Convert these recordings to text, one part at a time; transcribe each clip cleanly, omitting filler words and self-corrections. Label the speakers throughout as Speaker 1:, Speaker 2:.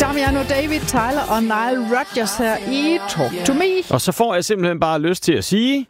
Speaker 1: Damiano David, Tyler og Nile Rodgers her i Talk to Me.
Speaker 2: Og så får jeg simpelthen bare lyst til at sige...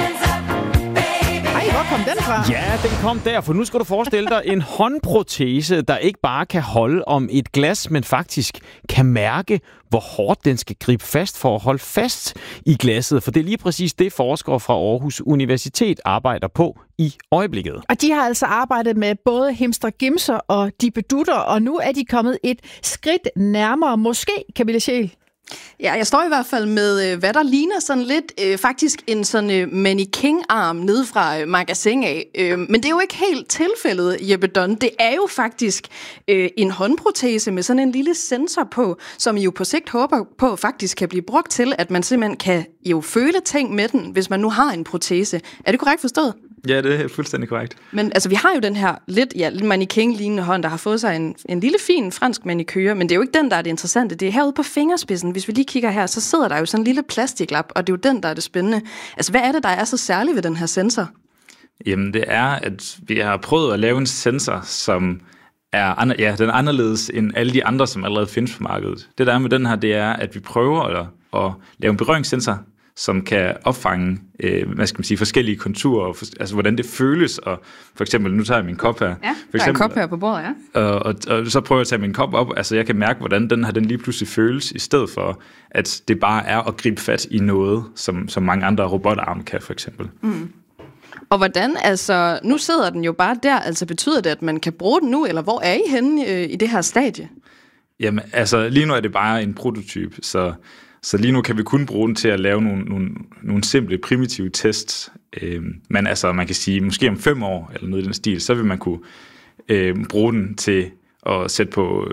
Speaker 1: Ej, hvor kom den fra?
Speaker 2: Ja, den kom der, for nu skal du forestille dig en håndprotese, der ikke bare kan holde om et glas, men faktisk kan mærke, hvor hårdt den skal gribe fast for at holde fast i glasset. For det er lige præcis det, forskere fra Aarhus Universitet arbejder på i øjeblikket.
Speaker 1: Og de har altså arbejdet med både himster-gimser og dibedutter, og nu er de kommet et skridt nærmere. Måske, Camilla Scheel?
Speaker 3: Ja, jeg står i hvert fald med, hvad der ligner sådan lidt, faktisk en sådan mannequin-arm nede fra magasin af. Men det er jo ikke helt tilfældet, Jeppe Don. Det er jo faktisk en håndprotese med sådan en lille sensor på, som I jo på sigt håber på faktisk kan blive brugt til, at man simpelthen kan jo føle ting med den, hvis man nu har en protese. Er det korrekt forstået?
Speaker 4: Ja, det er fuldstændig korrekt.
Speaker 3: Men altså, vi har jo den her lidt mannequin-lignende hånd, der har fået sig en lille fin fransk manicure, men det er jo ikke den, der er det interessante. Det er herude på fingerspidsen. Hvis vi lige kigger her, så sidder der jo sådan en lille plastiklap, og det er jo den, der er det spændende. Altså, hvad er det, der er så særligt ved den her sensor?
Speaker 4: Jamen, det er, at vi har prøvet at lave en sensor, som er den er anderledes end alle de andre, som allerede findes på markedet. Det der er med den her, det er, at vi prøver at lave en berøringssensor, som kan opfange forskellige konturer, altså hvordan det føles, og for eksempel, nu tager jeg min kop her.
Speaker 3: Ja, der er en kop her på bordet, ja.
Speaker 4: Og så prøver jeg at tage min kop op, altså jeg kan mærke, hvordan den lige pludselig føles, i stedet for, at det bare er at gribe fat i noget, som mange andre robotarme kan, for eksempel.
Speaker 3: Mm. Og hvordan, altså, nu sidder den jo bare der, altså betyder det, at man kan bruge den nu, eller hvor er I henne i det her stadie?
Speaker 4: Jamen, altså lige nu er det bare en prototype, så lige nu kan vi kun bruge den til at lave nogle simple, primitive tests. Men altså, man kan sige, måske om 5 år, eller noget i den stil, så vil man kunne bruge den til at sætte på,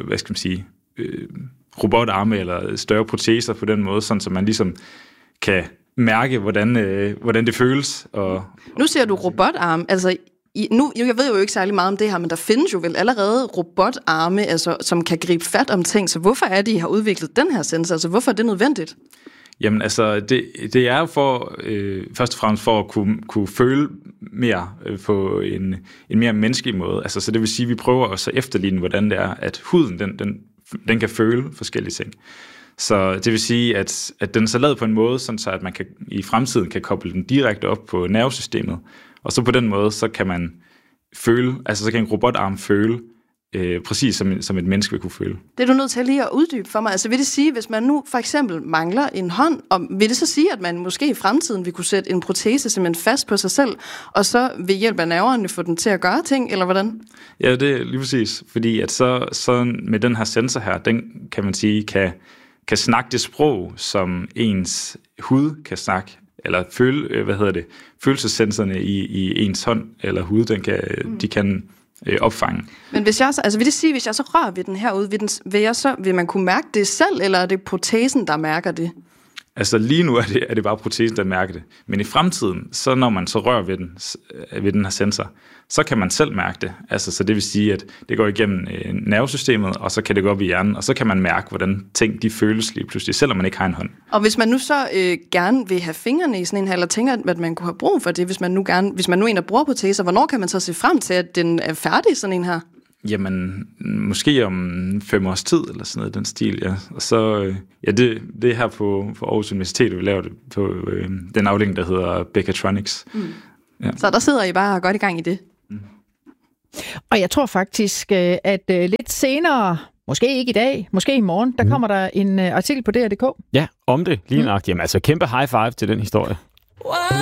Speaker 4: robotarme eller større proteser på den måde, sådan så man ligesom kan mærke, hvordan det føles.
Speaker 3: Nu ser du robotarme, altså jeg ved jo ikke særlig meget om det her, men der findes jo vel allerede robotarme, altså, som kan gribe fat om ting, så hvorfor er det, I har udviklet den her sensor? Altså, hvorfor er det nødvendigt?
Speaker 4: Jamen, altså, det er for, først og fremmest for at kunne føle mere på en mere menneskelig måde. Altså, så det vil sige, at vi prøver også at efterligne, hvordan det er, at huden, den kan føle forskellige ting. Så det vil sige, at den er så lavet på en måde, sådan så at man i fremtiden kan koble den direkte op på nervesystemet, og så på den måde, så kan man føle, altså så kan en robotarm føle, præcis som et menneske vil kunne føle.
Speaker 3: Det er du nødt til lige at uddybe for mig. Altså vil det sige, hvis man nu for eksempel mangler en hånd, og vil det så sige, at man måske i fremtiden vil kunne sætte en protese simpelthen fast på sig selv, og så ved hjælp af nerverne få den til at gøre ting, eller hvordan?
Speaker 4: Ja, det er lige præcis. Fordi at så med den her sensor her, den kan man sige, kan snakke det sprog, som ens hud kan snakke, eller følelsessensorerne i ens hånd eller hud, de kan opfange.
Speaker 3: Men hvis jeg så, altså vil det sige, hvis jeg så rører ved den herude, vil man kunne mærke det selv, eller er det protesen, der mærker det?
Speaker 4: Altså lige nu er det bare protesen, der mærker det. Men i fremtiden, så når man så rører ved den her sensor, så kan man selv mærke det. Altså, så det vil sige, at det går igennem nervesystemet, og så kan det gå op i hjernen, og så kan man mærke, hvordan ting de føles lige pludselig, selvom man ikke har en hånd.
Speaker 3: Og hvis man nu så gerne vil have fingrene i sådan en her, eller tænker, at man kunne have brug for det, hvis man nu er en, der bruger proteser, hvornår kan man så se frem til, at den er færdig, sådan en her?
Speaker 4: Jamen, måske om 5 års tid, eller sådan noget, den stil, ja. Og så, det er her på Aarhus Universitet, vi laver det på den afdeling, der hedder Becatronics. Mm.
Speaker 3: Ja. Så der sidder I bare godt i gang i det. Mm.
Speaker 1: Og jeg tror faktisk, at lidt senere, måske ikke i dag, måske i morgen, der kommer der en artikel på DR.dk.
Speaker 2: Ja, om det, lige nok. Jamen altså, kæmpe high five til den historie.